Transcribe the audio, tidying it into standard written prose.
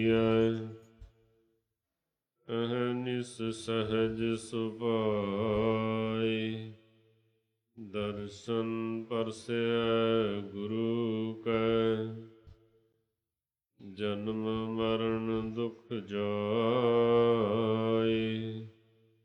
ਅਹਨਿਸ ਸਹਜ ਸੁਭਾਈ। ਦਰਸ਼ਨ ਪਰਸੈ ਗੁਰੂ ਕੈ, ਜਨਮ ਮਰਨ ਦੁਖ ਜਾਇ।